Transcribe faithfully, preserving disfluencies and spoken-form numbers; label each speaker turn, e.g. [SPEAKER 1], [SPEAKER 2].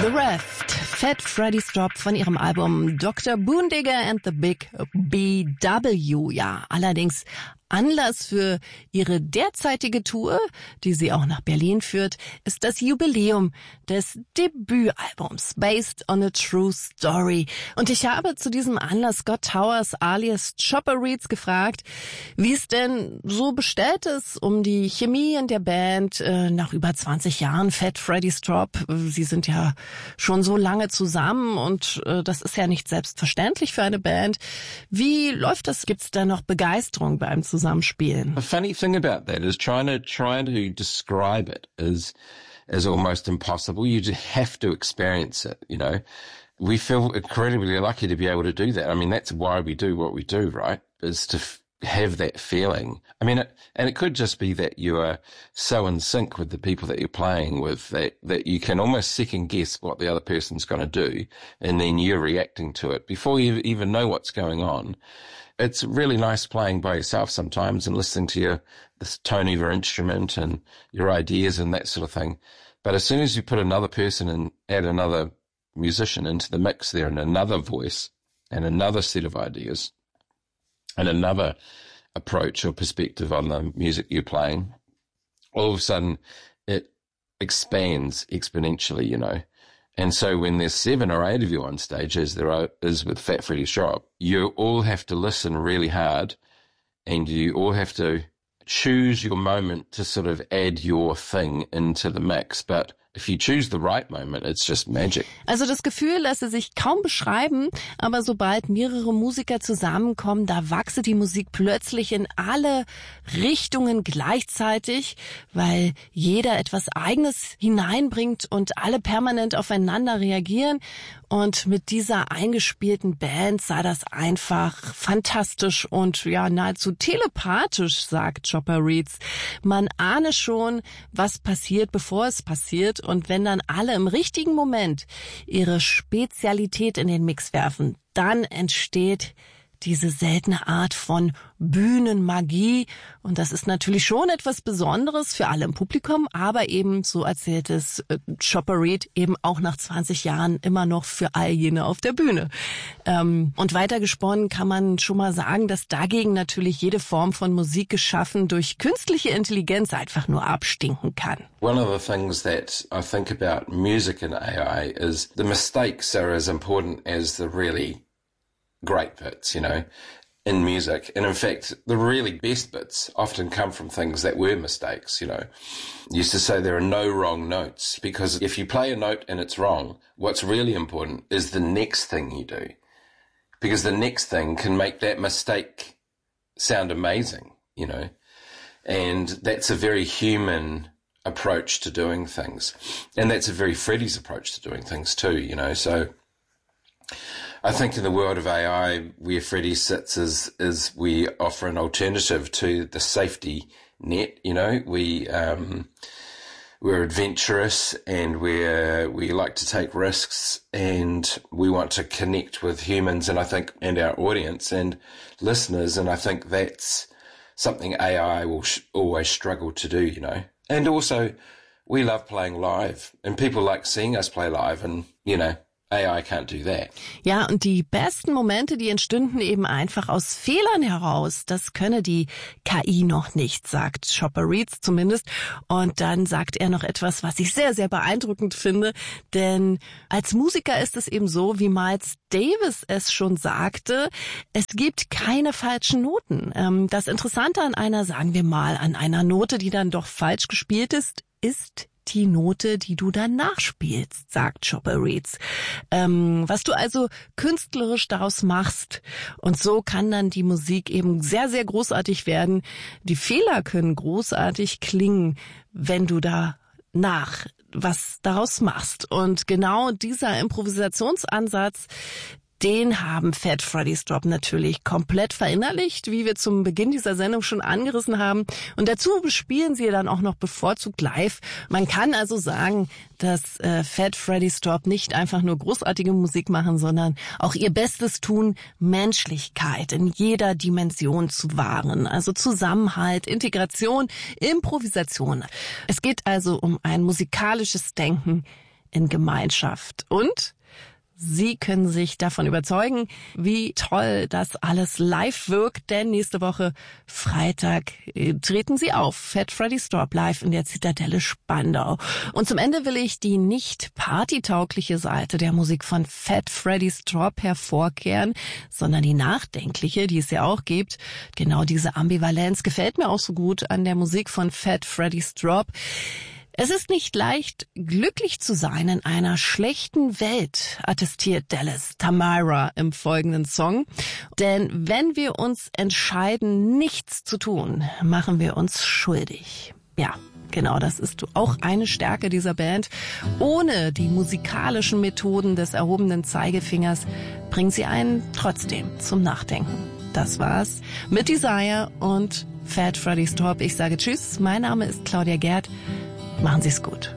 [SPEAKER 1] The Reft, Fat Freddy Strop von ihrem Album Doktor Boondigger and the Big B W. Ja, allerdings Anlass für ihre derzeitige Tour, die sie auch nach Berlin führt, ist das Jubiläum des Debütalbums Based on a True Story. Und ich habe zu diesem Anlass Scott Towers alias Chopper Reeds gefragt, wie es denn so bestellt ist um die Chemie in der Band äh, nach über zwanzig Jahren Fat Freddy Strop. Sie sind ja schon so lange zusammen und äh, das ist ja nicht selbstverständlich für eine Band. Wie läuft das? Gibt's da noch Begeisterung beim Zusammenspielen?
[SPEAKER 2] The funny thing about that is trying to trying to describe it is is almost impossible. You just have to experience it, you know. We feel incredibly lucky to be able to do that. I mean, that's why we do what we do, right? Is to f- have that feeling. I mean, it, and it could just be that you are so in sync with the people that you're playing with that, that you can almost second guess what the other person's going to do, and then you're reacting to it before you even know what's going on. It's really nice playing by yourself sometimes and listening to your this tone of your instrument and your ideas and that sort of thing. But as soon as you put another person and add another musician into the mix there and another voice and another set of ideas and another approach or perspective on the music you're playing, all of a sudden it expands exponentially, you know. And so when there's seven or eight of you on stage, as there are, is with Fat Freddy Strop, you all have to listen really hard and you all have to choose your moment to sort of add your thing into the mix. But if you choose the right moment, it's just magic.
[SPEAKER 1] Also das Gefühl lasse sich kaum beschreiben, aber sobald mehrere Musiker zusammenkommen, da wachse die Musik plötzlich in alle Richtungen gleichzeitig, weil jeder etwas Eigenes hineinbringt und alle permanent aufeinander reagieren. Und mit dieser eingespielten Band sei das einfach fantastisch und ja nahezu telepathisch, sagt Chopper Reeds. Man ahne schon, was passiert, bevor es passiert. Und wenn dann alle im richtigen Moment ihre Spezialität in den Mix werfen, dann entsteht diese seltene Art von Bühnenmagie. Und das ist natürlich schon etwas Besonderes für alle im Publikum, aber eben, so erzählt es äh, Chopper Reed, eben auch nach zwanzig Jahren immer noch für all jene auf der Bühne. Ähm, und weitergesponnen kann man schon mal sagen, dass dagegen natürlich jede Form von Musik geschaffen durch künstliche Intelligenz einfach nur abstinken kann.
[SPEAKER 2] One of the things that I think about music and A I is the mistakes are as important as the really great bits, you know, in music. And in fact, the really best bits often come from things that were mistakes, you know. I used to say there are no wrong notes, because if you play a note and it's wrong, what's really important is the next thing you do. Because the next thing can make that mistake sound amazing, you know. And that's a very human approach to doing things. And that's a very Freddy's approach to doing things too, you know. So I think in the world of A I, where Freddy sits is, is we offer an alternative to the safety net, you know. We, um, we're adventurous and we're, we like to take risks and we want to connect with humans and I think, and our audience and listeners. And I think that's something A I will sh- always struggle to do, you know. And also we love playing live and people like seeing us play live and, you know, A I can't do that.
[SPEAKER 1] Ja, und die besten Momente, die entstünden eben einfach aus Fehlern heraus. Das könne die K I noch nicht, sagt Chopper Reeds zumindest. Und dann sagt er noch etwas, was ich sehr, sehr beeindruckend finde. Denn als Musiker ist es eben so, wie Miles Davis es schon sagte, es gibt keine falschen Noten. Das Interessante an einer, sagen wir mal, an einer Note, die dann doch falsch gespielt ist, ist die Note, die du dann nachspielst, sagt Chopper Reeds. Ähm, was du also künstlerisch daraus machst. Und so kann dann die Musik eben sehr, sehr großartig werden. Die Fehler können großartig klingen, wenn du da nach was daraus machst. Und genau dieser Improvisationsansatz, den haben Fat Freddy Strop natürlich komplett verinnerlicht, wie wir zum Beginn dieser Sendung schon angerissen haben. Und dazu spielen sie dann auch noch bevorzugt live. Man kann also sagen, dass äh, Fat Freddy Strop nicht einfach nur großartige Musik machen, sondern auch ihr Bestes tun, Menschlichkeit in jeder Dimension zu wahren. Also Zusammenhalt, Integration, Improvisation. Es geht also um ein musikalisches Denken in Gemeinschaft. Und Sie können sich davon überzeugen, wie toll das alles live wirkt, denn nächste Woche Freitag äh, treten Sie auf. Fat Freddy Strop live in der Zitadelle Spandau. Und zum Ende will ich die nicht partytaugliche Seite der Musik von Fat Freddy Strop hervorkehren, sondern die nachdenkliche, die es ja auch gibt. Genau diese Ambivalenz gefällt mir auch so gut an der Musik von Fat Freddy Strop. Es ist nicht leicht, glücklich zu sein in einer schlechten Welt, attestiert Dallas Tamara im folgenden Song. Denn wenn wir uns entscheiden, nichts zu tun, machen wir uns schuldig. Ja, genau, das ist auch eine Stärke dieser Band. Ohne die musikalischen Methoden des erhobenen Zeigefingers bringen sie einen trotzdem zum Nachdenken. Das war's mit Desire und Fat Freddy Strop. Ich sage Tschüss, mein Name ist Claudia Gerd. Machen Sie es gut.